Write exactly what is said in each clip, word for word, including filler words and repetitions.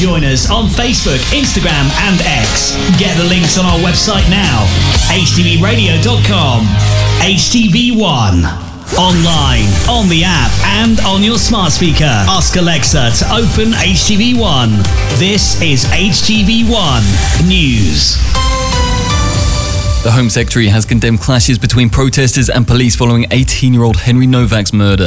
Join us on Facebook, Instagram and X. Get the links on our website now, h t v radio dot com. H T V one. Online, on the app and on your smart speaker. Ask Alexa to open H T V one. This is H T V one News. The Home Secretary has condemned clashes between protesters and police following eighteen-year-old Henry Novak's murder.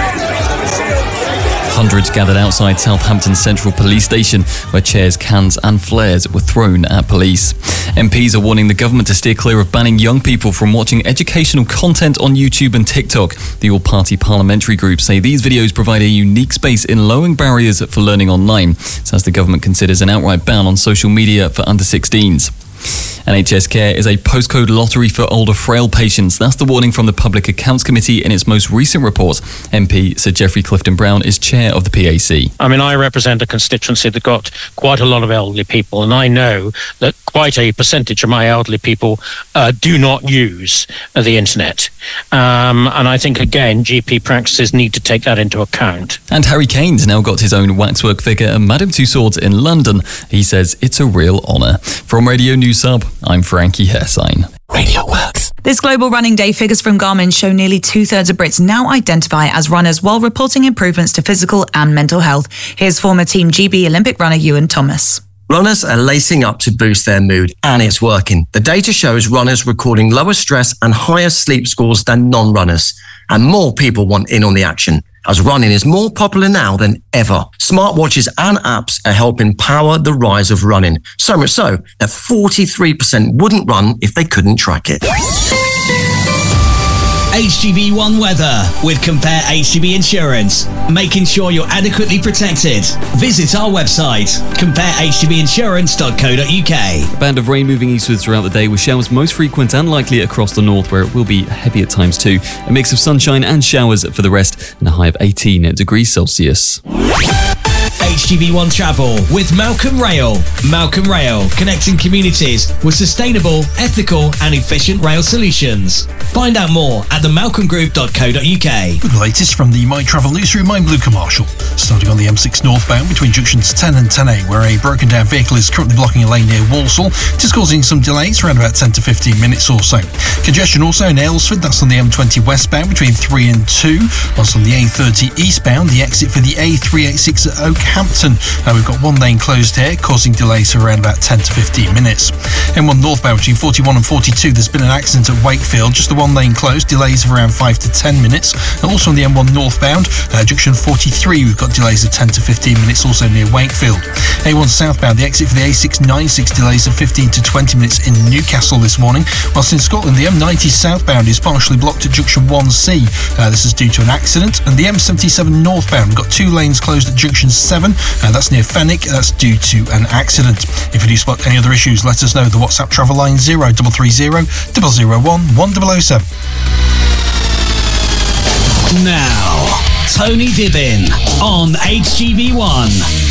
Hundreds gathered outside Southampton Central Police Station, where chairs, cans and flares were thrown at police. M Ps are warning the government to steer clear of banning young people from watching educational content on YouTube and TikTok. The all-party parliamentary group say these videos provide a unique space in lowering barriers for learning online, as the government considers an outright ban on social media for under sixteens. N H S Care is a postcode lottery for older frail patients. That's the warning from the Public Accounts Committee in its most recent report. M P Sir Geoffrey Clifton-Brown is chair of the P A C. I mean, I represent a constituency that got quite a lot of elderly people, and I know that quite a percentage of my elderly people uh, do not use uh, the internet. Um, and I think, again, G P practices need to take that into account. And Harry Kane's now got his own waxwork figure at Madame Tussauds in London. He says it's a real honour. From Radio News Sub, I'm Frankie Hersign. Radio Works. This Global Running Day figures from Garmin show nearly two-thirds of Brits now identify as runners while reporting improvements to physical and mental health. Here's former Team G B Olympic runner Ewan Thomas. Runners are lacing up to boost their mood, and it's working. The data shows runners recording lower stress and higher sleep scores than non-runners, and more people want in on the action, as running is more popular now than ever. Smartwatches and apps are helping power the rise of running, so much so that forty-three percent wouldn't run if they couldn't track it. H T V one weather with Compare H T V Insurance, making sure you're adequately protected. Visit our website, compare h t v insurance dot co dot u k. A band of rain moving eastwards throughout the day, with showers most frequent and likely across the north, where it will be heavy at times too. A mix of sunshine and showers for the rest, and a high of eighteen degrees Celsius. H T V one Travel with Malcolm Rail. Malcolm Rail, connecting communities with sustainable, ethical and efficient rail solutions. Find out more at the malcolm group dot co dot u k. With the latest from the My Travel newsroom, I'm Luca Marshall. Starting on the M six northbound between junctions ten and ten A, where a broken down vehicle is currently blocking a lane near Walsall. It is causing some delays around about ten to fifteen minutes or so. Congestion also in Aylesford, that's on the M twenty westbound between three and two. Whilst on the A thirty eastbound, the exit for the A three eighty-six at Oakhampton. Uh, we've got one lane closed here, causing delays for around about ten to fifteen minutes. M one northbound between forty-one and forty-two, there's been an accident at Wakefield, just the one lane closed, delays of around five to ten minutes. And also on the M one northbound, uh, junction forty-three, we've got delays of ten to fifteen minutes, also near Wakefield. A one southbound, the exit for the A six ninety-six, delays of fifteen to twenty minutes in Newcastle this morning. Whilst in Scotland, the M ninety southbound is partially blocked at junction one C. Uh, this is due to an accident. And the M seventy-seven northbound, we've got two lanes closed at junction seven. Uh, that's near Fenwick. That's due to an accident. If you do spot any other issues, let us know. The WhatsApp travel line zero three three zero, zero zero one, one zero zero seven. Now, Tony Dibbin on H T V one.